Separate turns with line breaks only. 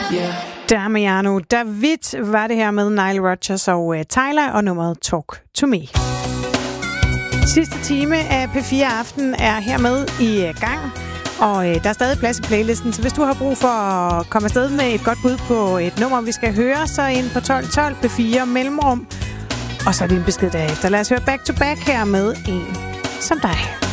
Damiano David var det her med Nile Rodgers og Tyler og nummeret Talk to Me. Sidste time af P4 Aften er hermed i gang, og der er stadig plads i playlisten, så hvis du har brug for at komme afsted med et godt bud på et nummer, vi skal høre, så ind på 1212 P4 mellemrum, og så din besked derefter. Lad os høre back to back her med en som dig.